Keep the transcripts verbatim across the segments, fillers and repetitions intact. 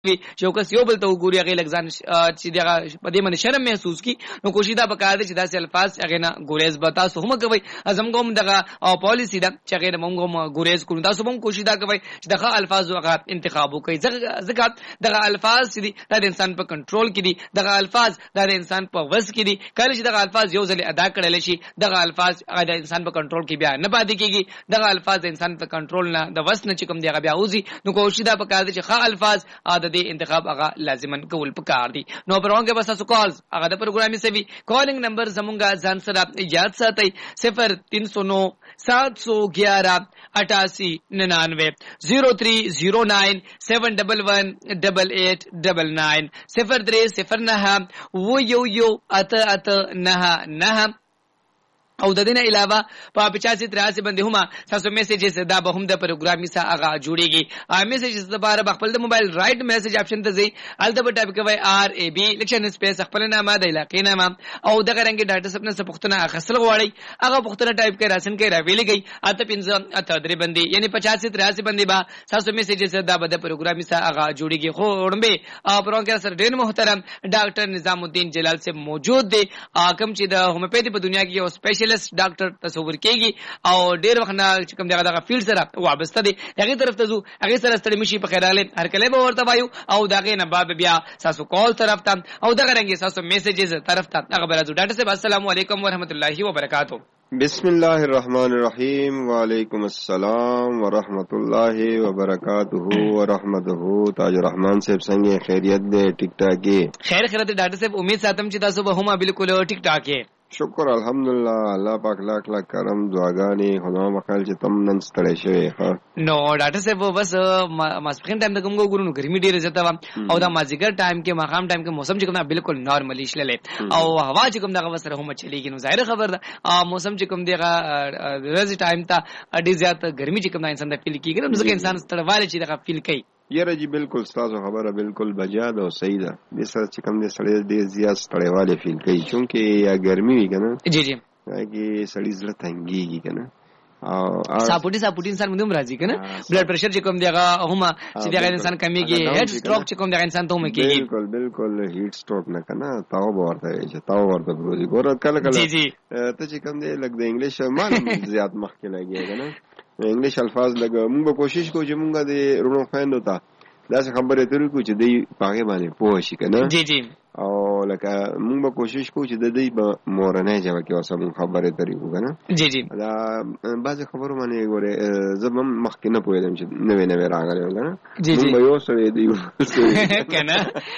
چې یو کس یو بل ته وګوري هغه لګزان چې دغه په دې باندې شرم محسوس کی نو کوشش دا پکار دي چې داسې الفاظ هغه نه ګوریز بتا سو هم کوي ازم کوم دغه پالیسی دا چې هغه موږ هم ګوریز کوو تاسو هم کوشش دا کوي چې دغه الفاظ هغه انتخاب وکړي ځکه دغه الفاظ چې دي د انسان په کنټرول کې دي دغه الفاظ د انسان په وس کې دي کله چې دغه الفاظ یو ځل ادا کړل شي دغه الفاظ هغه د انسان په کنټرول کې بیا نه پاتې کیږي دغه الفاظ د انسان په کنټرول نه د وس نه چې کوم دی هغه بیا اوزي نو کوشش دا پکار دي چې ښه الفاظ د دې انتخاب هغه لازمن کول پکار دي نو پرون کې بس تاسو کالز هغه د پروګرامي سوي کالینګ نمبر زمونږه ځان سره یاد ساتئ صفر تین سو نو سات سو گیارہ اٹھاسی ننانوے زیرو تھری زیرو نائن سیون ڈبل ون ڈبل ایٹ ڈبل نائن صفر درې صفر نهه و یو یو اته اته نهه نهه او د دې نه علاوه په پچاسی تراسی باندې هم تاسو میسجز دا به هم د پروګرامي سره هغه جوړيږي ا میسجز لپاره خپل د موبایل رائټ میسج اپشن ته ځي الته په ټایپ کوي آر ای بی لکشن سپیس خپل نامه د علاقې نامه او دغه رنګ ډاټا سپ نه پښتنه اخصل غواړي هغه پښتنه ټایپ کوي راسن کوي راویلې گئی اته پنځه اته درې باندې یعنی پچاسی تراسی باندې با تاسو میسجز دا به د پروګرامي سره هغه جوړيږي خو وړمبه پروګرام کې سره ډېر محترم ډاکټر نظام الدین جلال سے موجود دي کوم چې د هومیوپیتي په دنیا کې یو سپیشل ډاکټر تصور کیږي او ډیر وخت نه چې کوم دغه دغه فیلډ سره وابسته دي هغه طرف ته زو هغه سره ستړي مشي په خیراله هر کله به ورته وایو او دغه نه باب بیا تاسو کال طرف ته او دغه رنګ تاسو میسجز طرف ته هغه برازو ډاکټر صاحب السلام علیکم ورحمۃ اللہ وبرکاتہ بسم الله الرحمن الرحیم وعلیکم السلام ورحمۃ اللہ وبرکاتہ ورحمته تاج الرحمن صاحب څنګه خیریت دې ټیک ټاک خیر خیرت ډاکټر صاحب امید ساتم چې تاسو به هم بالکل ټیک ټاک شکر الحمدلله الله پاک لاک لاک کرم دعاګانې خدا مخال چې تم نن ستړی شوی ها نو ډاکټر صاحب بس ماسپخین ټایم ته کوم ګورو نو ګرمي ډیره زیاته و او دا مازیګر ټایم کې ماقام ټایم کې موسم چې کوم بالکل نارملی شللې او هوا چې کوم دغه وسره هم چلیږي نو ظاهر خبر ده موسم چې کوم دغه ورځ ټایم ته ډیر زیات ګرمي چې کوم انسان د فیل کیږي نو ځکه انسان ستړواله چې دغه فیل کوي یره جی بالکل تاسو خبره بالکل بجاد او صحیح ده د سره چې کوم د سړی ډیر زیات ستړیواله فیل کوي چونکه یا ګرمي وي کنه جی جی هغه سړی زړه تنګيږي کنه او ساپوټي ساپوټي انسان مندوم راځي کنه بلډ پريشر چې کوم دیغه هم چې دیغه انسان کمیږي هډ سټروک چې کوم دیغه انسان ته هم کیږي بالکل بالکل هیټ سټروک نه کنه تاو ورته چې تاو ورته بروزي ګور کله کله جی جی ته چې کوم دی لګ د انګلیش مان زیات مخکې لګي کنه انګلیش الفاظ لګ موږ به کوشش کوو چې موږ د رونو فاند وتا دا څه خبره ترې کو چې دی پاګه باندې پوه شي کنه جی جی او لکه موږ به کوشش کوو چې د دې په مورنه جواب کې اوسه موږ خبره ترې کو کنه جی جی دا بعض خبرو باندې ګوره زبم مخکې نه پوهیدم چې نوې نوې راغلي کنه جی جی موږ یو سره دی کنه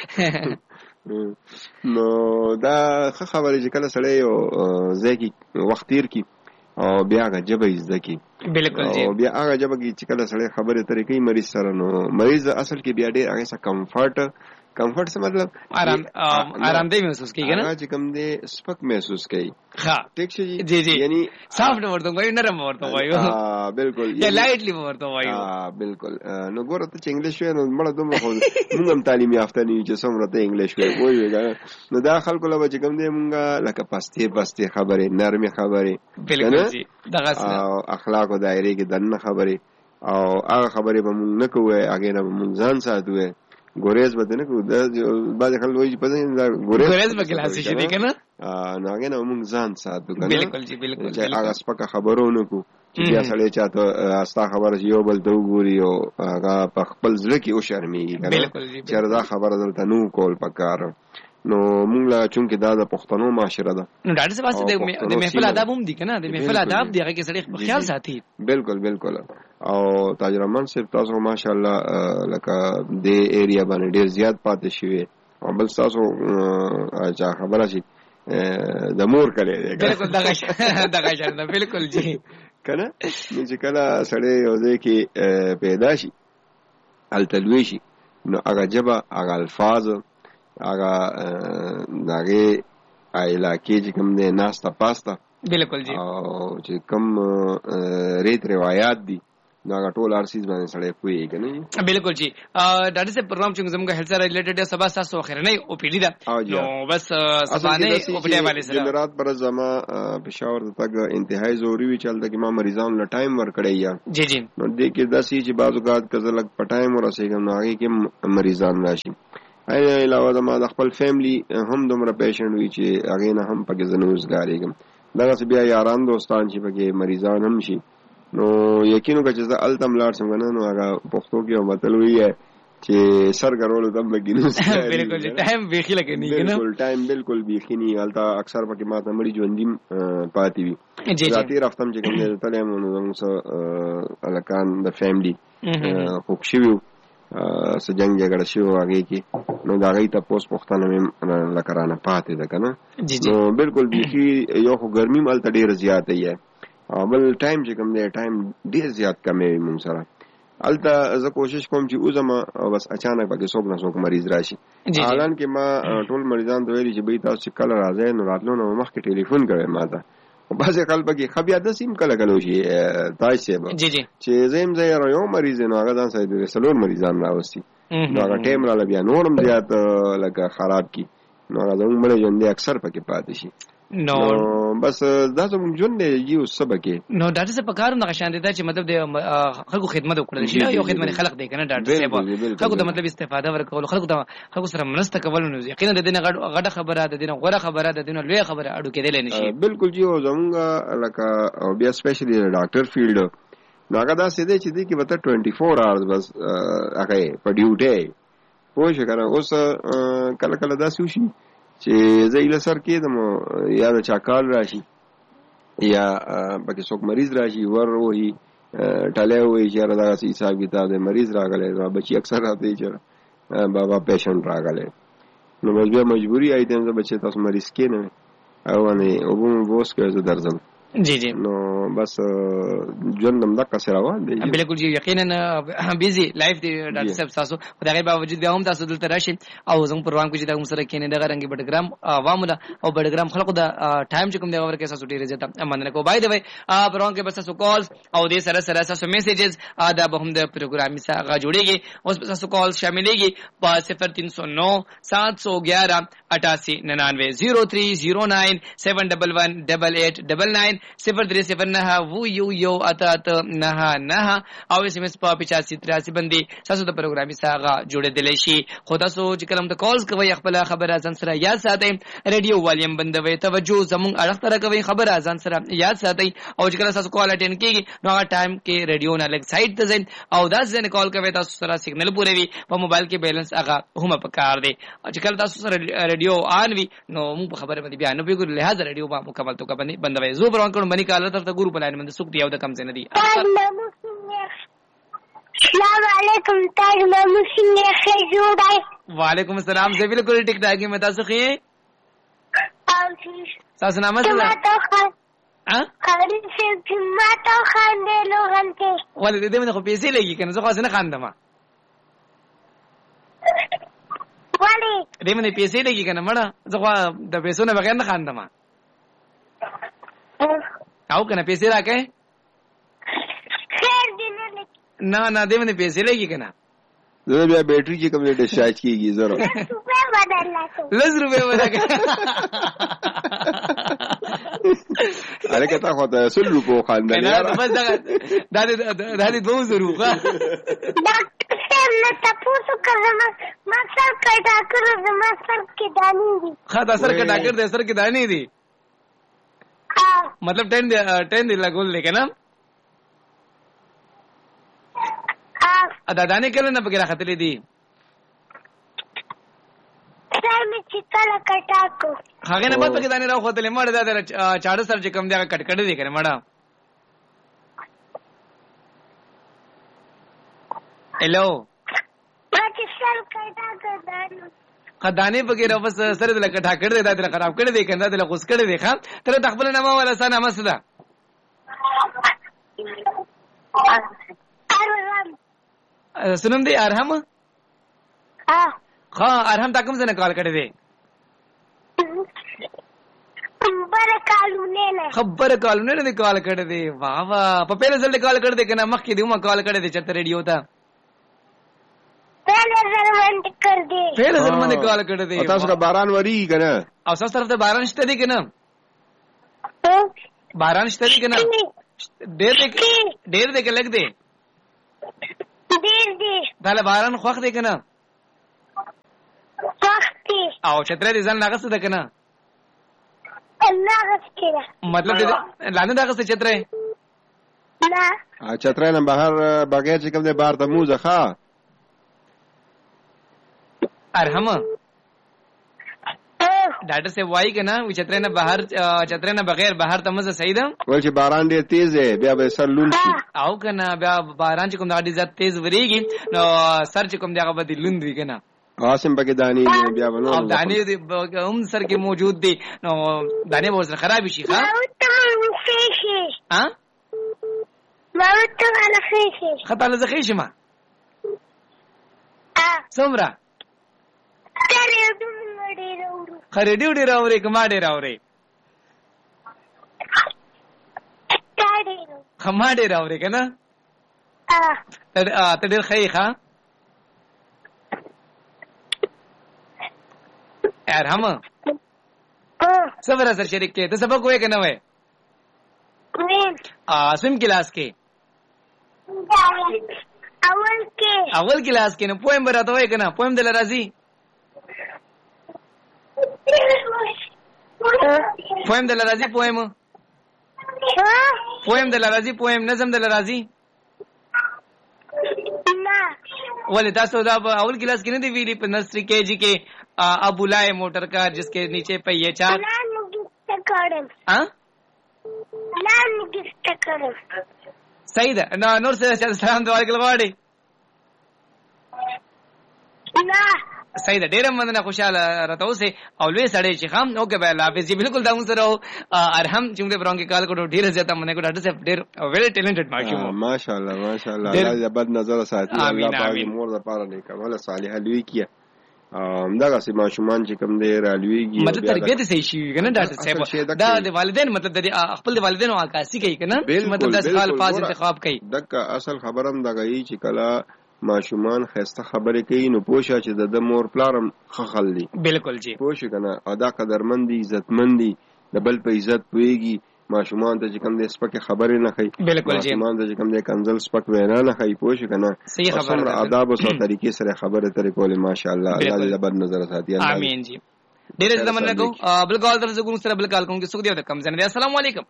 نو دا خبره چې کله سړی یو ځکه وخت تیر کی او بیا هغه جبه زده کی بالکل جی او بیا هغه جبه کی چې کله سړی خبره طریقې مریض سره نو مریض اصل کې بیا ډېر هغه څه کمفورت کمفورت څه مطلب آرام آرام دی محسوس کیږي نه چې کوم دی سپک محسوس کوي ها ٹھیک شي جی جی یعنی صاف نه ورته وایو نرم ورته وایو ها بالکل یا لایټلی ورته وایو ها بالکل نو ګوره ته چې انګلیش وای نو مړه دومره خو موږ هم تعلیم یافته نه یو چې څومره ته انګلیش وای وایو نو دا خلکو له چې کوم دی موږ لکه پسته پسته خبره نرمه خبره بالکل جی دغه اخلاق او دایره کې دنه خبره او هغه خبره به موږ نه کوو هغه نه موږ ځان ساتو ګوریز بدنه کو د بعض خلک وایي په دې دا ګوریز ګوریز به کلاس شي دي کنه نو هغه نه موږ ځان ساتو کنه بالکل جی بالکل چې هغه سپکه خبرونه کو چې بیا سړی چاته استا خبره یو بل ته وګوري او هغه په خپل ځل کې او شرمېږي کنه بالکل جی چې دا خبره درته نو کول پکار نو موږ لا چونکه دا د پښتنو معاشره ده نو ډاډه څه واسطه د محفل آداب هم دي کنه د محفل آداب دی هغه کې سړی خیال ساتي بالکل بالکل او تاج الرحمن صاحب تاسو ماشاءالله لکه د ایریا باندې ډیر زیات پاتې شوی او بل تاسو چا خبره شي د مور کړي بالکل دغه دغه شرط بالکل جی کنه چې کله سړی یو ځای کې پیدا شي التلوي شي نو هغه جبا هغه الفاظ هغه دغه علاقې چې کوم دی ناستا پاستا بالکل جی او چې کوم ریت روایت دي دا ټول ارسیز باندې سړی کوي کنه. بالکل جی ډاکټر صاحب پروګرام چې زموږ هیلث سره ریلیټډ سبا تاسو اخر نه او پی ډی دا نو بس سبا نه او پی ډی والے سره رات پر زما پېښور تک انتهایی ضروری وی چلته کې ما مریضان له ټایم ور کړی یا جی جی نو دې کې داسې چې بعض اوقات کزلک په ټایم ورسېږم نو هغه کې مریضان راشي. اې علاوه ما د خپل فیملی هم دومره پیشنټ وی چې هغه نه هم پکې زنوزګاریږم. دا څه بیا یاران دوستان چې پکې مریضان هم شي نو یقینو که چې زه التم لاړ شم کنه نو هغه پښتو کې یو متل وی چې سر ګرولو دم بګینوس بالکل ټایم بیخي لګی نه کنه بالکل ټایم بالکل بیخي نه التا اکثر پکې ماته مړي ژوندیم پاتې وي. ذاتی رفتم چې کوم دې تلم نو موږ الکان د فیملی خوب شویو سجنګ جګړه شو هغه کې نو دا غي ته پوس پختانه مې لکرانه پاتې ده کنه نو بالکل بیخي یو خو ګرمي مال ته ډیر زیات دی بل ټایم چې کوم دی ټایم ډیر زیات کمې مونږ سره الته زه کوشش کوم چې اوسما بس اچانک پکې څوک نه څوک مریض راشي. حالان کې ما ټول مریضان ته ویلي چې به تاسو کله راځئ نو راتلو نو مخکې ټلیفون کوي ما ته بعضې خلک پکې خبیا د سیم کله کله وشي تاسو به چې زم زه یو مریض نو هغه ځان سره د سلور مریضان راوستي نو هغه ټیم را بیا نورم زیات لکه خراب کی نو هغه زموږ مړ ژوند اکثر پکې پاتې شي نو بس دا زموږ ژوند دی یو سبکه نو ډاکټر صاحب په کارو نه شان دي چې مطلب د خلکو خدمت وکړل شي یو خدمت خلک دی کنه ډاکټر صاحب خلکو د مطلب استفاده ورکول خلکو د خلکو سره مرسته کول نو یقینا د دې غټه خبره د دې غوړه خبره د دې لوی خبره اډو کېدل نه شي. بالکل جی زموږ لکه بیا سپیشلی ډاکټر فیلډ نو هغه دا سیده چې دی کې وته چوبیس اورز بس هغه په ډیوټي پوه شو کنه. اوس کله کله دا سوشي چې زه ایله سر کېدم یا د چا کال راشي یا پکې څوک مریض راشي ور وایي ټلی وایي چې یاره دغسې حساب کتاب دی مریض راغلی بچي اکثر راته وایي چې بابا پیشنټ راغلی نو بس بیا مجبوري آیتم زه بچې تاسو مریض کې نه او باندې اوبه مې بوس کړی زه درځم جی جی نو بس ژوند هم دغه سره روان دی. بالکل جی یقینا بیزی لایف دی ډاکټر صاحب تاسو خدای غي باوجود بیا هم تاسو دلته راشي او زموږ پروګرام کې چې دا موږ سره کینې دغه رنګي بډګرام عوامو دا او بډګرام خلکو دا ټایم چې کوم دی ورکه تاسو ډیره زیاته مننه کو بای دی وای پروګرام کې بس تاسو کال او دې سره سره تاسو میسیجز دا به هم د پروګرام سره جوړیږي اوس تاسو کال شاملېږي په صفر تین سو نو سات سو گیارہ اٹھاسی ننانوے زیرو تھری زیرو نائن سیون ڈبل ون ڈبل ایٹ ڈبل نائن صفر درې صفر نه وو یو یو اته اته نه نه او اس ام اس په پچاسی تراسی باندې تاسو د پروګرامي ساغه جوړېدلی شي. خو تاسو چې کلم ته کالز کوي خپل خبره ځان سره یاد ساتئ ریډیو والیم بندوي توجه زموږ اړه تر کوي خبره ځان سره یاد ساتئ او چې کله تاسو کال اټینډ کیږي نو هغه ټایم کې ریډیو نه لګ سایت ته ځئ او دا ځنه کال کوي تاسو سره سیګنل پوره وي په موبایل کې بیلانس هغه هم په کار دی چې کله تاسو سره ریډیو آن وي نو موږ خبره باندې بیان نه پیګو لہذا ریډیو با مکمل تو باندې بندوي زو برون کوم باندې کال تر ته ګورو بلای من سوق دی او د کم څه نه دی. السلام علیکم تاج محمود سنگ خجوړای. وعلیکم السلام زه بالکل ټیک ټاک یم تاسو خې تاسو نام څه ده ها خبرې چې ما ته خاندې لوغنته ولې دې منه خو پیسې لګي کنه زه خو نه خاندم ولې دې منه پیسې لګي کنه مړه زه خو د پیسو نه بغیر نه خاندم او کنه پیسې راکې خیر دې نه لګي نه نه دې منه پیسې لګي کنه زه بیا بیټری چې کوم ډیسچارج کیږي زره روپے بدل لاسو لز روپے بدل اره کته خو ته سل روپو خاندان یار بس دا دا دا دې دوه زرو ښه ډاکټر صاحب نه تاسو کوم ما سر کټا کړو زما سر کې دانی دي ښه دا سر کې ډاکټر دې سر کې دانی دي مطلب ټین دی ټین دی لګول دی کنه ادا دانه کله نه بغیر خطلې دي سر می چیکاله کټاکو هغه نه پته کې دانه راو خطلې مړ دا چاړه سر چې کم دی هغه کټ کټ دی کنه مړه هلو چې سر کټاکو دانه خدانه بغیر بس سر دې لکه ټاکړ دې دا دې خراب کړ دې کنه دې غوس کړ دې ښا تر تخبل نه ما ولا سنه مسدا سنم دې ارحم ها ها ارحم تا کوم څنګه کال کړ دې خبره کالونه نه خبره کالونه نه کال کړه دی. واه واه په پیله ځل کال کړه دی کنه مخکې دی ما کال کړه دی چرته ریډیو ته پہلے ځل باندې کړ دې پیله ځل باندې کال کړه دی. تاسو کا باران وری کنه او تاسو طرف ته باران شته دی کنه باران شته دی کنه ډېر دی ډېر دی که لګ دی ډېر دی دا باران خوښ دی کنه خوښ دی او چتره دې ځان ناغسته ده کنه ناغسته ده مطلب دې لاندې ناغسته چتره نه چتره نه بهر بغیر چې کوم دې بار ته موزه ښا ارحم ډاکټر سے وای کنه و چتره نه بهر چتره نه بغیر بهر ته مزه صحیح ده ول چې باران ډېر تیز دی بیا به سر لون شي او کنه بیا باران چې کوم د ډېر تیز وریږي نو سر چې کوم دغه به لوند وي کنه قاسم بګی دانی بیا ونو او دانی هم سر کې موجود دي نو دانی به سره خراب شي ښا ها ما ته ولا خېشي خطا لزه خېشي ما څومره خره ډیو ډیر اوري کما ډیر اوري کما ډیر اوري کنه ا ته ډیر خې ښا ارحم صبر سره شریک کې ته سبق وې کنه وې ا سم کلاس کې اول کې اول کلاس کې نو پویم براته وې کنه پویم دل راځي پویم دل راځي پویم پویم دل راځي پویم نظم دل راځي نه ولې تاسو دا اول کلاس کې نه دی ویلي په نرسری کې جی کې ابو لائے موٹر کا جس کے نیچے پہیے چار ہاں صحیح ده نو نور سے سلام دعا کول غواړي نه صحیح ده ډېر مننه خوشاله راته اوسه او لوی سړی چې خام نو کې به حافظ جی بالکل دا موږ سره ارحم چې موږ برونګي کال کړو ډېر زیاته مننه کوم ډاکټر صاحب ډېر ویری ټیلنټډ ماشوم ماشاءالله ماشاءالله الله دې بد نظر ساتي الله پاک مور د پاره نه کوله صالحه لوی کیه دغه سي ماشومان چې کوم دی رالويږي مطلب تربيت صحیح شي کنه ډاکټر صاحب دا د والدین مطلب د خپل د والدینو عکاسي کوي کنه مطلب د سوال پاس انتخاب کوي دغه اصل خبرم دغه ای چې کله ماشومان خسته خبرې کوي نو پوښا چې د مور پلارم خخل دي بالکل جی پوښ کنه ادا قدرمندي عزتمندي د بل په عزت ويږي ماشومان ته چې کوم د سپکه خبرې نه کوي بالکل جی ماشومان ته چې کوم د کنزل سپک وینا نه کوي پوښ کنه صحیح خبره آداب او طریقې سره خبره ترې کوله ماشاءالله الله دې بد نظر ساتي امين جی ډېر زمونږ کو بل کال تر زګون سره بل کال کوم کې سګ دیو د کم زنه السلام علیکم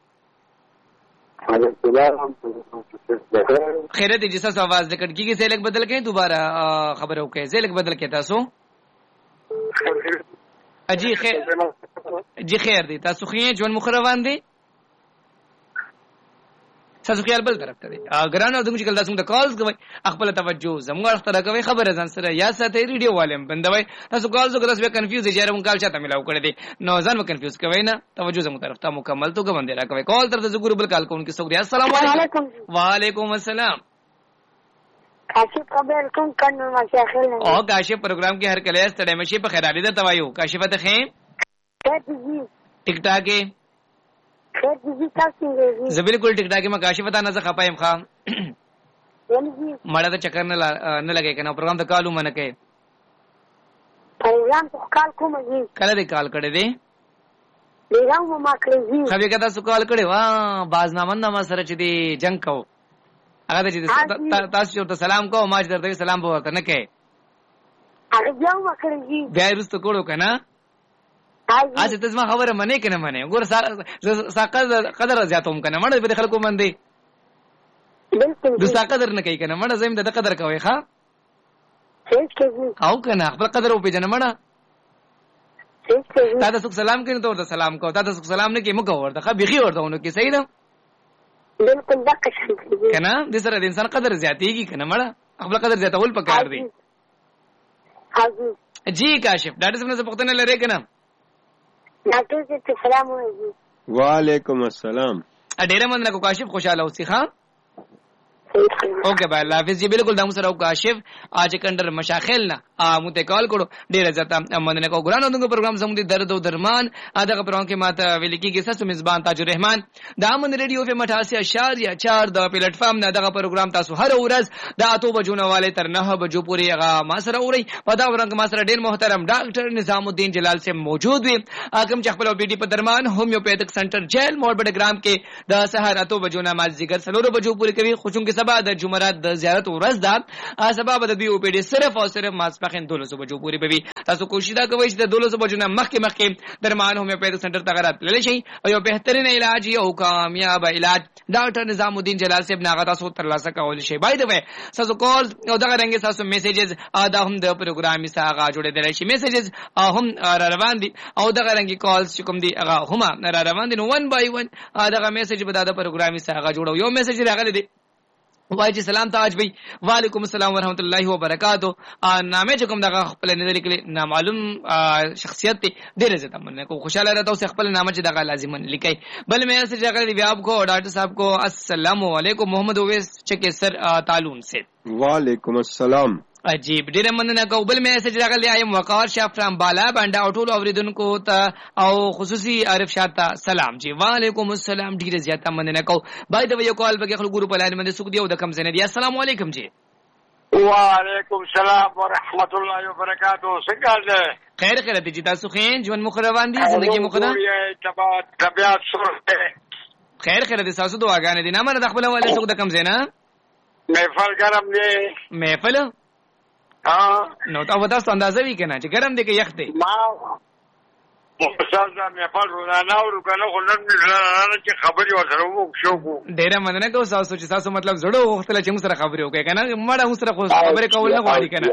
خیرت دې جسا आवाज د کټکی کې سیلک بدل کړي دوباره خبر وکړي سیلک بدل کړي تاسو اجي خیر جی خیر دي تاسو خې جون مخروان دي تاسو خیال بل طرف ته دي ګرانو دغه چې کله تاسو د کالز کوي خپل توجه زموږ اختر کوي خبره ځان سره یا ساتي ریډیو والیم بندوي تاسو کالز وکړئ چې کنفیوز یې جره مونږ کال چاته ملاو کړی دي نو ځان مو کنفیوز کوي نه توجه زموږ طرف ته مکمل تو غوندې را کوي کال تر د ګور بل کال کوونکی څوک دی السلام علیکم وعلیکم السلام کاشف خبر کوم کنه ما شیخل نه او کاشف پروګرام کې هر کله ستړی مشي په خیر علي ده توایو کاشفه ته خې ټیک ټاک کې خیر دې تاسو دې زه بالکل ټیک ټاک ما کاشفه ته نه ځه خپایم خام مړه ته چکر نه نه لګي کنه پروګرام ته کالو منه کې پروګرام ته کال کوم دي کله دې کال کړه دې پیغام ما کړی دي خبي کته سو کال کړي وا بازنامه نامه سره چې دې جنگ کو هغه چې تاسو ته سلام کو ما چې درته سلام به ورته نه کې هغه بیا ما کړی دي بیا رسته کوړو کنه اځه ته ما خبره منې کنه منې ګور ساقه قدر زیاتوم کنه مړ به خلکو من دي بالکل د ساقه قدر نه کوي کنه مړ زم د قدر کوي ښا هیڅ کوي او کنه خپل قدر او پیژنه مړ هیڅ کوي تا ته سلام کین ته ورته سلام کو تا ته سلام نه کی مکو ورته خو بيخي ورته ونه کی صحیح ده بالکل دقه شي کنه د سره د انسان قدر زیاتېږي کنه مړ خپل قدر زیاتول پکار دی حاضر جی کاشف ډاکټر صاحب نه پوښتنه لري کنه ډاکټر صاحب سلام علیکم وعلیکم السلام ډېر مننه کو کاشف خوشاله اوسې ښا اوکے بھائی الله حافظ جی بالکل دا سره او کاشف اج کندر مشاخل نه مو ته کال کړو ډیر زته مننه کو ګرانو دغه پروګرام زموږ د درد او درمان دغه پروګرام کې ماته ویل کېږي ساسو میزبان تاج الرحمن د امن ریډیو په اٹھاسی اشاریه چار د پلیټ فارم نه دغه پروګرام تاسو هر ورځ د اته بجو نه والے تر نه بجو پورې هغه ما سره اوري په دا ورنګ ما سره ډیر محترم ډاکټر نظام الدین جلال سے موجود وي اکم چخپل او بي ډي په درمان هومیوپیتھک سنټر جیل موړ بډګرام کې د سحر اته بجو نه ما ذکر سلور بجو پورې کوي خوشون کې سبا د جمعرات د زیارت ورځ ده سبب د بي او پی ډي صرف او صرف ماسپخین دولس بجو پورې بوي تاسو کوشش دا کوئ چې د دولس بجو نه مخکې مخکې درمان هومیوپیتھک سنټر ته غرات للی شي او یو بهترین علاج یو کامیاب علاج ډاکټر نظام الدین جلال صاحب ناغه تاسو ترلاسه کول شي بای د وې تاسو کال او دا رنګ تاسو میسیجز دا هم د پروګرام سره جوړېدل شي میسیجز هم را روان دي او دا رنګ کالز کوم دي هغه هم را روان دي نو ون بای ون دا میسیج به د پروګرام سره جوړو یو میسیج راغلی دی وای چې سلام تاج بھائی وعلیکم السلام ورحمت الله وبرکاتہ نامه چې کوم دغه خپل نه لیکلي نامعلوم شخصیت دی ډېر زیاته مننه کو خوشاله راته اوس خپل نامه چې دغه لازم لیکي بل مې اسه جګړه دی آپ کو ډاکټر صاحب کو السلام علیکم محمد اویس چکه سر تعلون سے وعلیکم السلام عجیب ډیره مننه کو بل مې اسه راغلی ایم وقار شاه فرام بالا باندې او ټول اوریدونکو ته او خصوصي عارف شاته سلام جی وعلیکم السلام ډیره زیاته مننه کو بای د یو کال بګه خلک ګورو په لاندې باندې سوق دی او د کم زنه دی السلام علیکم جی وعلیکم السلام ورحمت الله وبرکاتہ څنګه ده خیر خیر دي جی تاسو خین ژوند مخ روان دي زندگی مخ ده طبيعت سره خیر خیر دي تاسو دعاګانې دي نه مره د خپل والي سوق د کم زنه محفل ګرم دی محفل ها نو تاسو تاسو اندازه وی کنه چې ګرم دی کې یخ دی ما مستاز مې په ورونه ناورو کنه خو نن نه چې خبري ورسره وو شو کو ډیره مننه کو تاسو چې تاسو مطلب زړه وختل چې موږ سره خبري وکړي کنه مړه موږ سره خبري کول نه غواړي کنه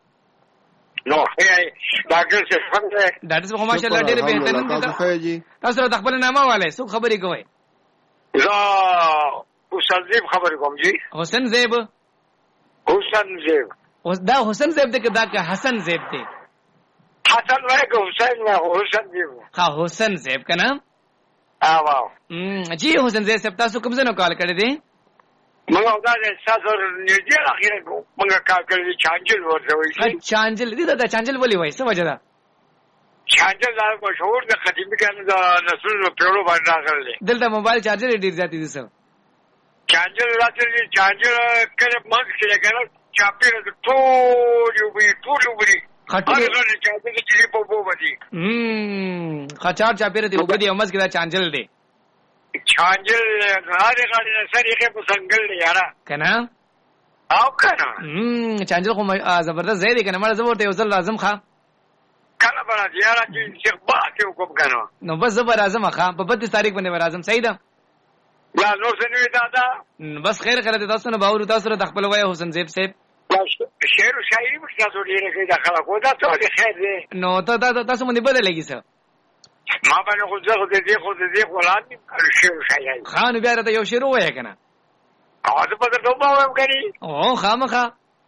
نو هي ډاکټر څنګه ډاکټر صاحب ماشاءالله ډیره بهترین دي تاسو را خپل نامه والے څو خبري کوي زه حسین زیب خبري کوم جی حسین زیب حسین زیب اوس دا حسین زیب دی که دا که حسن زیب دی حسن وای که حسین نه حسین زیب ها حسین زیب کنه آوا جی حسین زیب صاحب تاسو کوم ځای نو کال کړی دی موږ دا د ساسو نیږدې اخیره موږ کال کړی چانجل ورته وایي چانجل دی دا چانجل ولې وایي څه وجه ده چانجل دا مشهور د قدیمي کانو د نسلونو پیړو باندې راغلی دلته موبایل چارجر ډیر زیاتې دي څه چانجل راځي چانجل کله مونږ کې کنه چاپیره د ټول یو وی ټول یو وی خټه چاپیره د چری په بو باندې هم خچار چاپیره دی وګړي امز کې دا چانجل دی چانجل غاړي غاړي سره یې په څنګه دی یارا کنه او کنه هم چانجل خو زبردست زیاده کنه مړ زبر ته یو ځل لازم ښا کله بنا یارا چې شیخ باته وکم کنه نو بس زبر اعظم ښا په بده تاریخ باندې اعظم صحیح ده لا نو سنوي دادا بس خیر کړه تاسو نه باور تاسو ته خپل وای حسین زیب صاحب شعر او شاعري مش تاسو ډیره کې داخله کو دا ټول خیر دی نو ته تاسو باندې بدل لګی څه ما باندې خو زه خو دې خو دې ولادي شعر او شاعري خان بیا ته یو شعر وای کنه اوازه په دغه په وایم غري او خامخه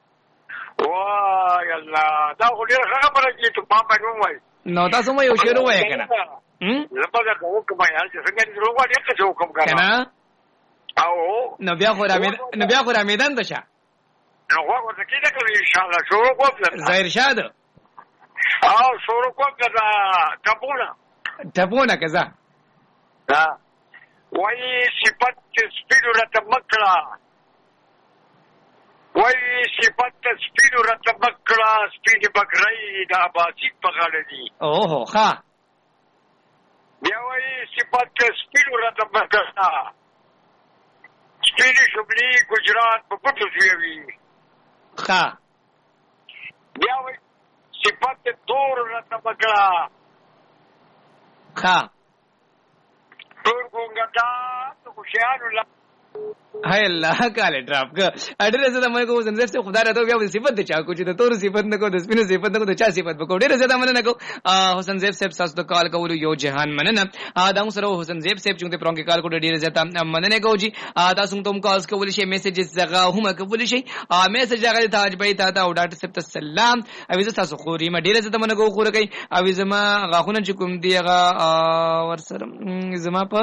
وای الله دا خو ډیره خبره چې ته ما باندې وای نو تاسو مې یو شعر وای کنه هم زه په دغه کوم یال چې څنګه دې روغ دې څه حکم کنه او نو بیا خو را نو بیا خو را میدان ده شه نو هغه څه کېده کله ان شاء الله شروع کوم ظاهر شاد او شروع کوم دا ټپونه ټپونه کزا ها وای صفات سپیډو راته مکړه وای صفات سپیډو راته مکړه سپیډ بګړی دا باسي په غاړه دي اوه ها بیا وای صفات سپیډو راته مکړه سپیډي شبلی گجرات په پټو سوي ها بیا وای صفات تور راته مکړه ها تور ګونګا ته خوشاله لا هاي الله کاله ډراپ کا اډرس د مې کو زنده سے خدا راته بیا صفت د چا کو چې د تور صفت نه کو د سپینو صفت نه کو د چا صفت وکړو ډېر زیاته مننه کو حسین زیب صاحب تاسو د کال کولو یو جهان مننه دا موږ سره حسین زیب صاحب چې د پرونګ کال کو ډېر زیاته مننه کو جی تاسو ته کالز کول شي میسجز زغه هم کول شي میسج هغه تاج بای تا تا او ډاکټر صاحب ته سلام اویز تاسو خوري ما ډېر زیاته مننه کو خور کوي اویز ما غاخونه چې کوم دی هغه ور سره زما په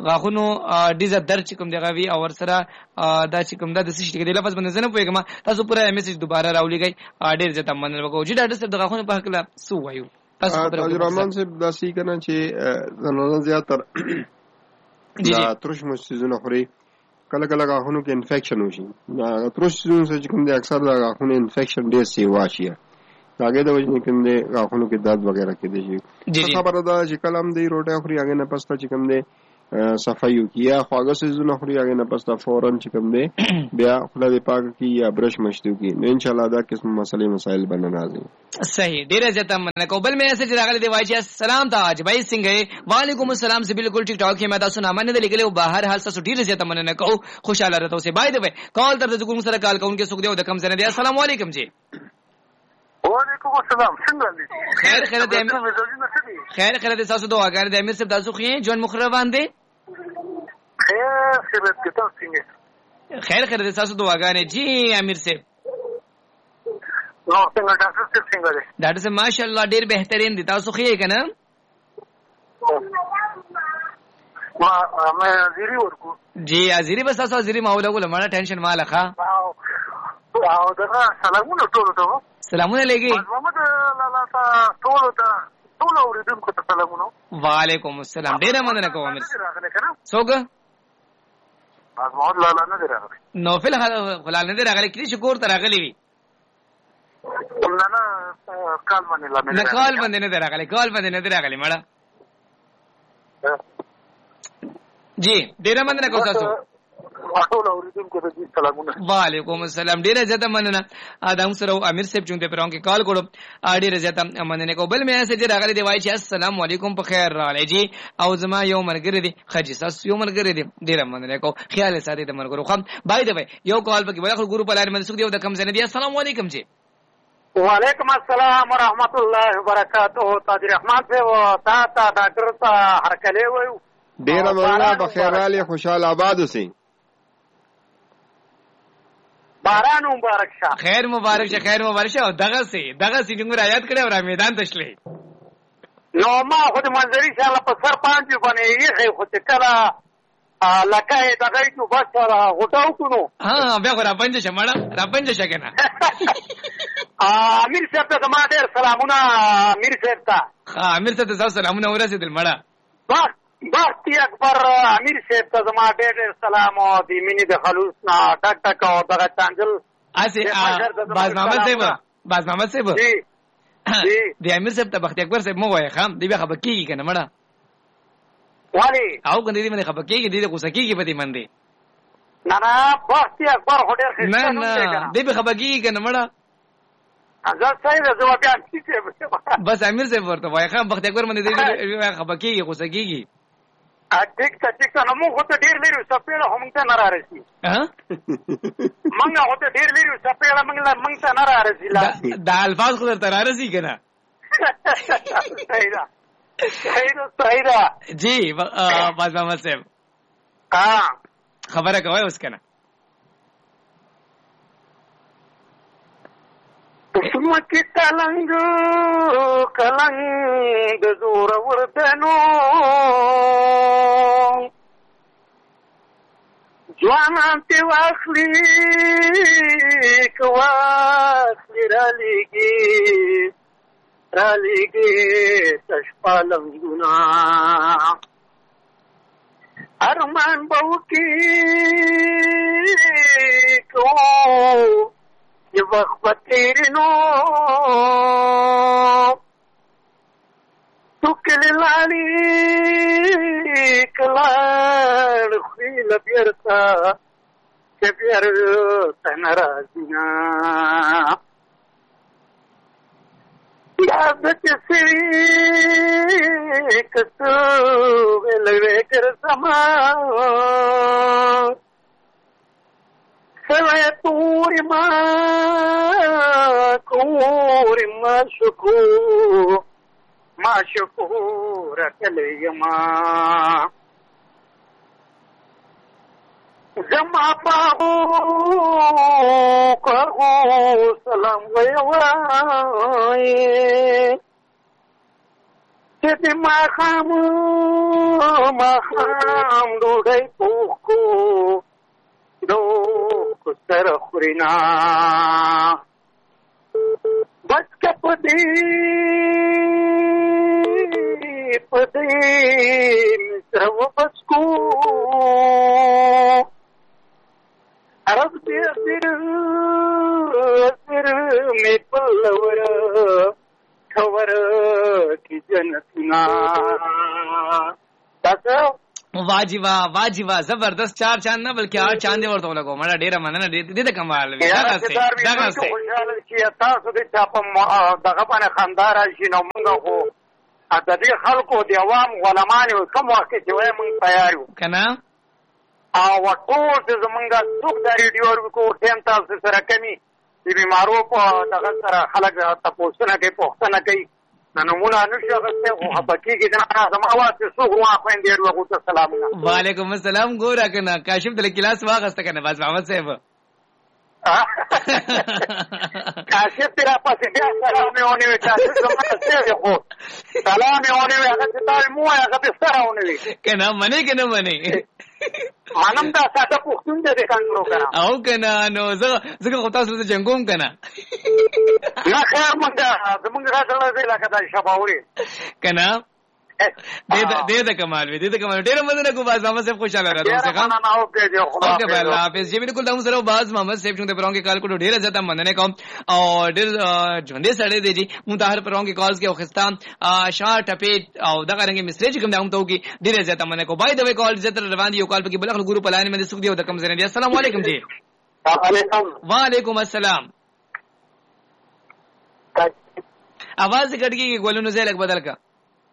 غاخونو ډیزه درد چې کوم دی غوي او ورسره دا چې کوم دا د سشت کې د لفظ باندې نه پوهیږم تاسو پوره میسج دوباره راولېږئ ډېر زته مننه وکړو چې ډاکټر صاحب د غاخونو په حق لا سو وایو تاسو رحمان صاحب دا سی کنه چې زنانه زیاتر دا ترش مستزونه خوري کله کله غاخونو کې انفیکشن وشي دا ترش مستزونه چې کوم دی اکثر دا غاخونو انفیکشن ډېر سی واشي هغه د وجه کوم دی غاخونو کې درد وغیرہ کې دي خبره ده چې کلم دی روټه خوري هغه نه پسته چې کوم دی صفایو کیا خواږه سيزونه خوري هغه نه پسته فورن چې کوم دی بیا خپل پاک کی یا برش مشتو کی نو ان شاء الله دا قسم مسئله مسائل بنه راځي صحیح ډیر ځته من کو بل مې اسه راغلی دی وای چې السلام تاج بھائی سنگ وعلیکم السلام سے بالکل ٹک ٹاک کې مې تاسو نامه نه لیکلو بهر حال تاسو ډیر ځته من نه کو خوشاله راته اوسه بای دی کال تر دغه کوم سره کال کوم کې سوګ دی او د کم سره دی السلام علیکم جی وعلیکم السلام څنګه دي خیر خیر دې خیر خیر دې تاسو دعاګار دې امیر صاحب تاسو خو یې جون مخربان دي خیر خیر دې تاسو څنګه خیر خیر دې تاسو دعاګار جی امیر صاحب نو څنګه ډاکټر صاحب څنګه دي ډاکټر صاحب ماشاءالله ډیر بهترین دي تاسو خو یې کنه ما مې زیری ورکو جی ازيري بس تاسو ازيري ماوله ولا مړه ټینشن مالخه او دغه سلامونه ټول ته سلامونه لګي محمد لالا تا ټول ته ټول اوریدونکو ته سلامونه وعلیکم السلام ډیر مننه کوم امیر څوک محمد لالا نه راغلی نو فل خلال نه راغلی کلی شکر ته راغلی وی نه نه کال باندې لا نه کال باندې نه راغلی کال باندې نه راغلی مړه جی ډیر مننه کوم تاسو ټول اوریدونکو ته سلامونه وعلیکم السلام ډیر زیاته مننه ادم سره امیر صاحب چونته پرون کې کال کړو ډیر زیاته مننه کو بل مې اسه راغلی دی وای چې السلام علیکم په خیر راغلی جی او زما یو مرګری دی خجی ساس یو مرګری دی ډیر مننه کو خیال ساتي د مرګرو خم بای دی یو کال پکې وای خو ګورو په لار باندې سګ دی د کم سن دی السلام علیکم جی وعلیکم السلام ورحمت الله وبرکاتہ تاج رحمان سے و تا تا ډاکټر تا هر کله وای ډیر مننه په خیر راغلی خوشاله آباد اوسئ باران مبارک شه خیر مبارک شه خیر مبارک شه دغه سي دغه سي څنګه آیات کړه او میدان تشلې نو ما خو د منځري شاله په سر باندې باندې یې خو ته کلا لکه دغه تو بس را غټاو کونو ها بیا را پنځه شمړه را پنځه شګنه امیر صاحب ته ما ډېر سلامونه امیر صاحب ته ها امیر صاحب ته سلامونه ورسېدل مړه بس بختي اکبر امیر صاحب ته زما ډېر ډېر سلام او د مینې د خلوص نه ډک ډک او دغه چانجل اسې باز محمد صاحب باز محمد صاحب جی جی د امیر صاحب ته بختي اکبر صاحب مو وای خام دی بیا خبر کیږي کنه مړه والی او کنه دې باندې خبر کیږي دې غوسه کیږي په دې باندې نه نه بختي اکبر هډر خسته نه نه دې به خبر کیږي کنه مړه ازا صحیح ده زما بیا بس امیر صاحب ورته وای خام بختي اکبر باندې دې خبر کیږي غوسه کیږي ټیک ته ټیک ته نو موږ ته ډیر لري سپېړه هم ته نه راځي ها موږ ته ډیر لري سپېړه موږ لا موږ ته نه راځي دا الفاظ خو درته راځي کنه صحیح ده صحیح ده صحیح ده جی باز محمد صاحب ها خبره کوي اوس کنه سمکی کلنگ کلنگ زور وردنو جوانان تی واخلی کواخلی را لیگی را لیگی تشپالنگونا ارمان باوکی کو یہ وقت تیرے نو تو کل لالی کلار خیل بیرتا کہ بیرتا نرازینا یاد کسی کسو ویلوے کر سمان سوائے توری ماں کوری ماں شکور ماں شکور کلی ماں زما پاہو کرو سلام ویوائے چې د ماښام ماښام ډوډۍ پوخ کو دوک سره خوري نه بس که په دې په دې سره وبس کو عرب دې سر سر مې پلور خبر کی جنتنا تاسو واجبا واجبا زبردست چار چاند نه بلکې آٹھ چاند ورته لګو مړه ډیره مننه دې دې کمال وی دا څه دا څه خوشاله چې تاسو دې په دغه باندې خندار شي نو موږ خو د دې خلکو د عوام غلامانو کوم وخت چې وای موږ تیار یو کنه او ټول زمونږه څوک د ریډیو ورکو ټیم تاسو سره کمی د بیمارو په دغه سره خلک تاسو نه کوي پوښتنه کوي نمونه نشو غسته او حبکی کې دا زما आवाज څو غوا خويندې ورغو ته سلام وعلیکم السلام ګورا کنه کاشف د کلاس واغسته کنه باز محمد صاحب کاشف تیرا پاسه بیا سلام ونه وی کاشف زما څه خو سلام ونه وی هغه ته مو هغه به سره ونه وی کنه منی کنه منی مانم دا ساده پښتون دې کانګرو کرا او کنه نو زه زه خو تاسو ته جنگوم کنه نه خیر مونږ زمونږ راځل دې لکه دا شپاوري کنه دې دې د کمال وی دې د کمال ډېر مننه کو باز محمد صاحب خوشاله راځم څنګه نه نه اوکے دی خدا اوکے الله حافظ جی بالکل دا سره باز محمد صاحب څنګه پرون کې کال کو ډېر زیاته مننه کوم او ډېر ژوندې سړې دی جی مونږ ته هر پرون کې کالز کې او خستان شاه ټپې او دغه رنګ میسج کوم دا هم ته کې ډېر زیاته مننه کو بای د وی کال زیاته روان دی یو کال په بلخ ګورو پلان مې سګ دی او د کم زنه دی السلام علیکم جی وعلیکم وعلیکم السلام आवाज کټږي ګولونو زې لګ بدل کا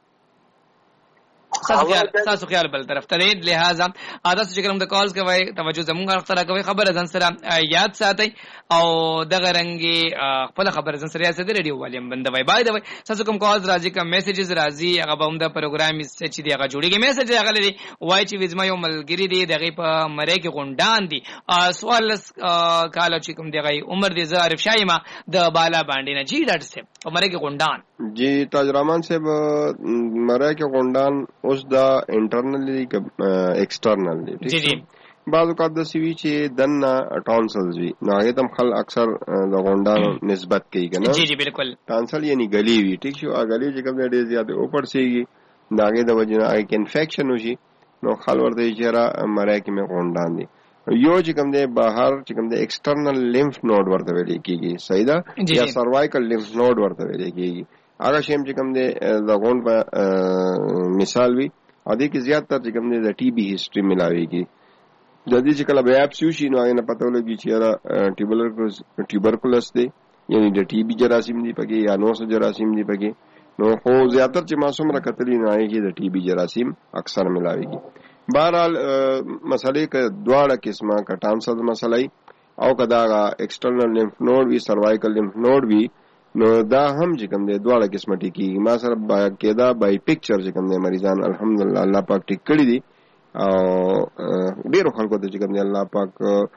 تاسو خیال بل طرف ته لہذا عادت چې کوم د کالز کوي توجه زموږ سره کوي خبره ځن سره یاد ساتي او دغه رنګي خپل خبره ځن سره یاد ساتي ریډیو والیم بندوي بای دی تاسو کوم کالز راځي کوم میسجز راځي هغه به هم د پروګرام چې دی هغه جوړیږي میسج هغه لري وای چې وزما یو ملګری دی دغه په مری کې غونډان دي سوال کال چې کوم دی عمر دی زارف شایما د بالا باندې نه جی ډاټ سه مری کې غونډان جی تاج رحمان صاحب مری کې غونډان اوس دا انټرنلی ایکسټرنل دی جی جی بعض اوقات د سی وی چې دنه ټانسلز وی نو هغه تم خل اکثر د غونډانو نسبت کوي کنه جی جی بالکل ټانسل یعنی غلی وی ټیک شو غلی چې کوم ډیر زیات اوپر سیږي داګه د وجنه هغه کې انفیکشن وشي نو خل ورته چیرې مری کې مې غونډان دي یو چې کوم دی بهر چې کوم دی ایکسټرنل لیمف نود ورته ویل کیږي صحیح ده یا سروایکل لیمف نود ورته ویل کیږي هغه شیم چې کوم دی د غونډ په مثال وی ا دې کې زیات تر چې کوم دی د ټي بي هیستوري ملاويږي د دې چې کله بیاپسي شي نو هغه نه پته ولګي چې را ټیوبرکلوز ټیوبرکلوز دی یعنی د ټي بي جراثیم دی پکې یا نو سو جراثیم دی پکې نو خو زیاتر چې معصوم را کتلی نه هغه د ټي بي جراثیم اکثر ملاويږي بهرحال مسلې ک دواړه قسمه کټانسل مسلې او کدا ایکسټرنل لیمف نود وی سروایکل لیمف نود وی نو دا هم چې کوم دی دواړه قسمه ټیکي ما سره باقاعده بای پکچر چې کوم دی مریضان الحمدلله الله پاک ټیک کړی دي او ډیرو خلکو ته چې کوم دی الله پاک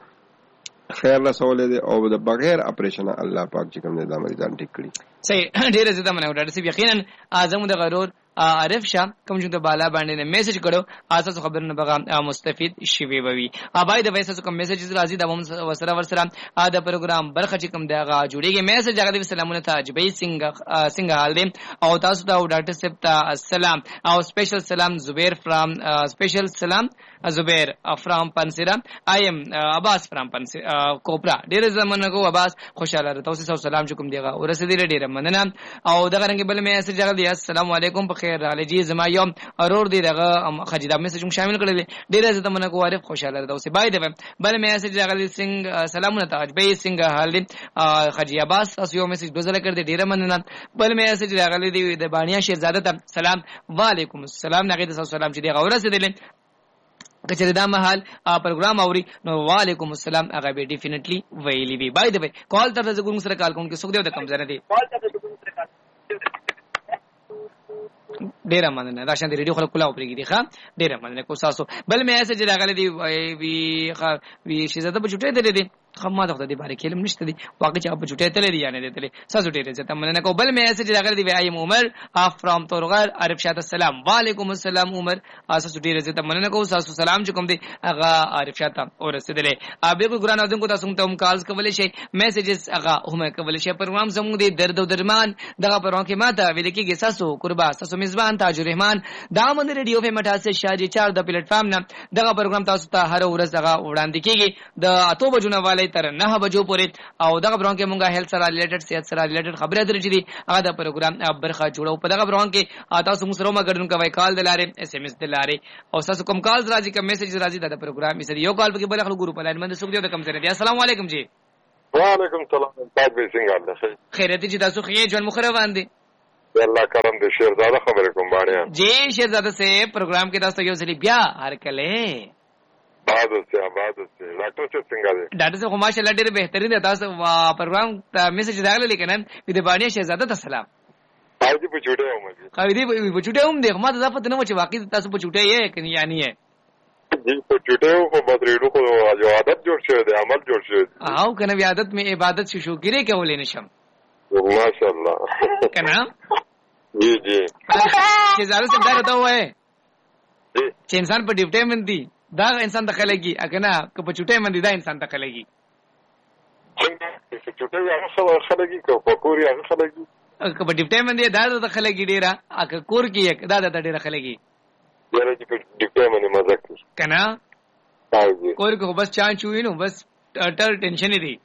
خیر رسولې دي او د بغیر اپریشن الله پاک چې کوم دی دا مریضان ټیک کړی صحیح ډیر زیاته منو ډاکټر صاحب یقینا اعظم د غرور عارف شاه کوم چې د بالا باندې نه میسج کړو اساس خبرونه بغا مستفید شي وي ابای د وایسه کوم میسجز راځي د وسره ورسره دا پروګرام برخه چې کوم دغه جوړیږي میسج هغه د سلامونه ته اجبای سنگ سنگ حال دي او تاسو ته ډاکټر صاحب ته السلام او سپیشل سلام زبیر فرام سپیشل سلام زبیر فرام پنسیرا ایم عباس فرام پنسیرا کوپرا ډیر زمونه کو عباس خوشاله تاسو سره سلام کوم دیغه ورسېدل ډیر مننه او دغه رنګ بل میسج هغه دی السلام علیکم خیر علی جی زما یوم اورور دی دغه خجیدا میسج شامل کړل ډیر زته منه کو عارف خوشاله ده اوسه بای دی بل میسج هغه سنگ سلامونه ته اجبای سنگ حال خجی عباس تاسو یو میسج دوزله کړ دی ډیر مننه بل میسج هغه دی د بانیا شهزاده ته سلام وعلیکم السلام نغید سلام چې دی ورسېدل کچره دا محل پروګرام اوري نو وعلیکم السلام هغه به ډیفینټلی ویلی وی بای دی کال تر زګون سره کال کوم کې سګ دیو د کم زنه دی ډیر مننه دا شان دی ریډیو خلک کلا اوپرېږي دی ښا ډیر مننه کو تاسو بل میسج راغلی دی وی وی شهزاده په چټه دی دی خما د خدای بارے کلم نشته دي واقع چې په چټه تللی یا نه تللی ساسو ډیره زته مننه کو بل میسج راغلی دی ایم عمر اف فرام تورغر عارف شاه السلام وعلیکم السلام عمر اساس ډیره زته مننه کو ساسو سلام چې کوم دی هغه عارف شاه ته اور رسیدلې ابي کو ګران اذن کو تاسو ته هم کالز کولای شي میسجز هغه هم کولای شي پروګرام زموږ دی درد او درمان دغه پروګرام کې ماته ویل کېږي ساسو قربا ساسو میزبان تاج الرحمن دا من ریډیو په مټاسه شاجي چار د پلیټ فارم نه دغه پروګرام تاسو ته هر ورځ دغه وړاندې کېږي د اتو بجو نه والي تر نه بجو پورې او دغه پروګرام کې مونږه هیلث سره ریلیټډ صحت سره ریلیټډ خبره درې دي هغه د پروګرام برخه جوړو په دغه پروګرام کې تاسو موږ سره مګړون کوي کال دلاره اس ام اس دلاره او تاسو کوم کال راځي کوم میسج راځي د پروګرام یې یو کال په بل خلک ګروپ لاین باندې سوق دی د کم سره دی السلام علیکم جی وعلیکم السلام تاج به څنګه الله خیرت جی تاسو خیر جون مخره باندې الله کرم دې شیرزاده خبرې کوم باندې جی شیرزاده سے پروګرام کې تاسو یو ځلی بیا هر کله بعد سے بعد سے ډاکټر څه څنګه دی ډاکټر صاحب ماشاءالله ډېر بهترین دی تاسو پروګرام ته میسج راغلی لیکن دې باندې شهزاده ته سلام حاجی په چوټه هم دي قاعده په چوټه هم دي ما ته ځفت نه و چې واقعي تاسو په چوټه یې کني یعنی یې جی په چوټه او په بدرېلو کو جو عادت جوړ شوی دی عمل جوړ شوی دی او کنه بیا عادت می عبادت شو شو ګری کولې نشم ماشاءالله کنه جی جی چې زاره څنګه راته وای جی چې انسان په ډیوټه مندي دا انسان دخلېږي اګه نه که په چټه مندي دا انسان دخلېږي څنګه چې چټه هغه خلګي که په کوري هغه خلګي که په ډیوټه مندي دا دخلېږي ډیره اګه کور کې دا د ډیره خلګي یاره چې په ډیوټه باندې مزه کوي کنه تاسو کور کې بس چان چوي نو بس ټر ټینشن دی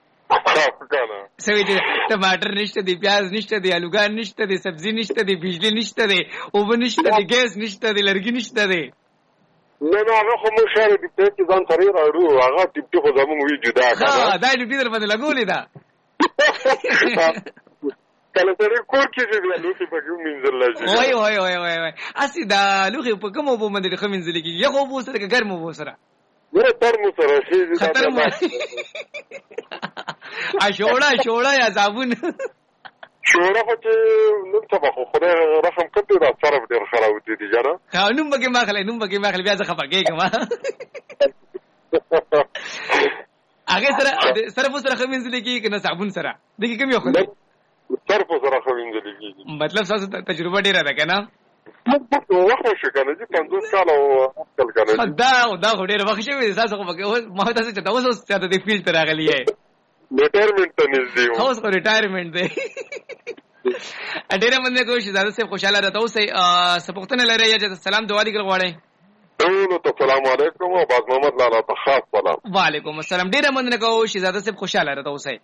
کنه سوي چې ټماټر نشته دی پیاز نشته دی الوګان نشته دی سبزی نشته دی بجلی نشته دی اوبه نشته دی ګیس نشته دی لرګي نشته دی نه نه هغه خو مو شهر دی په کې ځان سره راړو هغه ټیپ خو زموږ وی جدا کنه ها دا دې در باندې لګولې دا کله سره کور کې دی لوخي په کوم منځل لږه وای وای وای وای وای اسی دا لوخي په کوم وبو باندې خو منځل کې یو وبو سره کې ګرم وبو سره ورته تر مو سره شي دا خطر مو ا شوړا شوړا یا صابون شوړا خو چې نن سبا خو خدای رحم کړی دا سره ډیر خراب دي دي جنا ها نوم بګی ماخله نوم بګی ماخله بیا ځخه پکې کما هغه سره سره په سره خمینځل کې کنه صابون سره دغه کوم یو خو سره په سره خمینځل کې مطلب تاسو تجربه ډیره ده کنه وخت شو کنه چې پنځوس کال او خپل کنه دا دا ډیره وخت شوی تاسو خو ما تاسو ته تاسو ته د فیلډ تر راغلی ہے ریټایرمنټ ته نږدې اوس خو ریټایرمنټ دی ډیره مننه کوم شهزاده صاحب خوشاله راته اوسې سپوختنه لري چې سلام دعا دي کول غواړئ نو ته السلام علیکم او باز محمد لالا ته خاص سلام وعلیکم السلام ډیره مننه کوم شهزاده صاحب خوشاله راته اوسې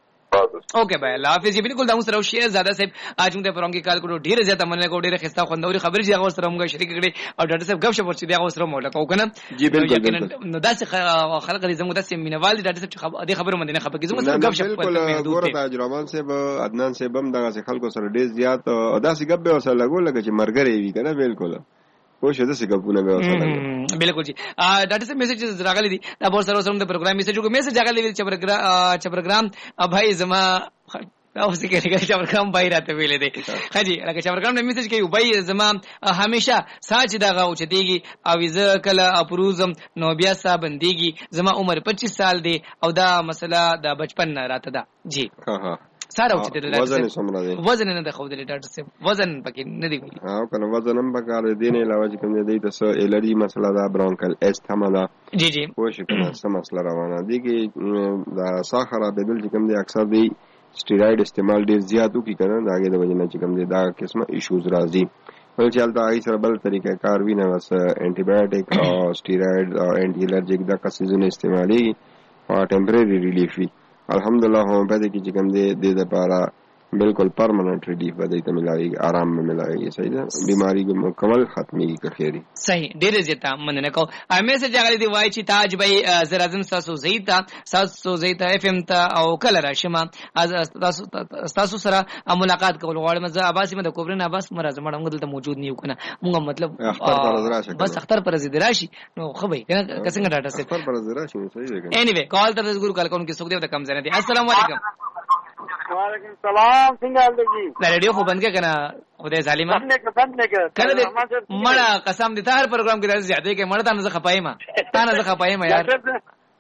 اوکے بھائی اللہ حافظ جی بالکل داؤں سره شیر زیادہ صاحب اج موږ پرونګي کال کو ډیره زیاته مننه کو ډیره خستا خوندوري خبرې چې هغه سره موږ شریک کړي او ډاکټر صاحب غب شپ ورچې دی هغه سره مولا کو کنه جی بالکل نو داسې خلک دې زموږ داسې مینوال دي ډاکټر صاحب دې خبرو باندې نه خبرې زموږ سره غب شپ بالکل ګوره تاج رحمان صاحب عدنان صاحب هم دغه خلکو سره ډیر زیات داسې غب به وسه لګول لګ چې مرګري وي کنه بالکل خو شه داسې غبونه به وسه لګول بالکل جی ډاکټر صاحب میسج راغلي دي دا بہت سره سره د پروګرام میسج کو میسج راغلي چې پروګرام چې پروګرام بھائی زما دا اوس کې راځي چې پروګرام بای راته ویلې دي خاجي لکه چې پروګرام نه میسج کوي بای زما همیشه ساج دغه او چتیږي او زه کله اپروزم نو بیا صاحبندګي زما عمر پچیس سال دی او دا مسله د بچپن راته ده جی ها ها ساره او چې د وزن سمره دی وزن نه د خو د ډاکټر صاحب وزن پکې نه دی ویلي ها کنه وزن هم پکاره دی نه علاوه کوم دی د سو الرجی مسله دا برونکل استمالا جی جی خو شي کنه سم مسله روانه دی کې دا ساخره بدل چې کوم دی اکثر دی سټیراید استعمال ډیر زیات وکي کنه داګه د وجنه چې کوم دی دا قسمه ایشوز راځي ول چلتا ای سره بل طریقه کار وینه وس انټي بایوټیک او سټیراید او انټي الرجیک دا کسیزونه استعمالي او ټمپرری ریلیف وی الحمدلله هم په دې کې چې کوم دی د لپاره بالکل پرمننٹ ریلیف به دې ته ملایي آرام به ملایي صحیح ده بیماری کو مکمل ختمي کی خیری صحیح ډېر زیاته مننه کو امه سره جګړه دی وای چې تاج بھائی زرازم ساسو زیتا ساسو زیتا اف ام ته او کله راشمه تاسو تاسو سره ملاقات کول غواړم زه عباس مده کوبرن عباس مرزه مړم دلته موجود نیو کنه موږ مطلب بس اختر پر زید راشي نو خو به کنه څنګه ډاټا سه اختر پر زید راشي صحیح ده اني وی کال تر ګورو کال کوم کې سوګ دی کم زنه دي السلام علیکم وعلیکم السلام څنګه حال دی دا ریډیو خو بند کې کنه خدای ظالما بند کې بند کې کله مړه قسم دي تار پروګرام کې راځي زیاده کې مړه تا نه خپای ما تا نه خپای ما یار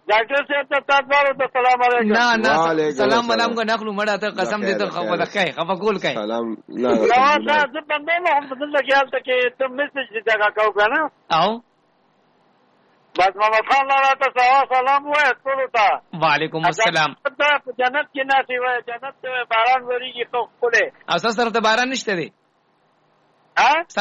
ډاکټر صاحب ته تاسو ته سلام علیکم. نه نه وعلیکم سلام السلام. علام کو نخلو مړه ته قسم دې ته خبره کوي خبر کول کوي. سلام نه نو تاسو زه باندې نه هم بدل خیال ته کې ته میسج دې دا کاو کنه او بس محمد خان لا ته سلام وای ټول ته. وعلیکم السلام. ته جنت کې نه سی وای جنت ته باران وریږي تو خپل. او سره ته باران نشته دی. ها